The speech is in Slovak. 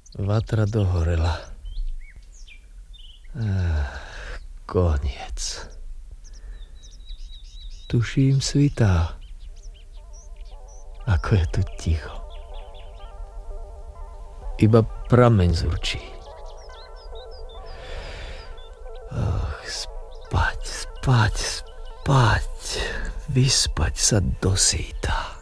Vatra dohorela. Koniec. Tuším, svitá. Ako je tu ticho. Iba prameň zurčí. Spať. Vyspať sa dosýta.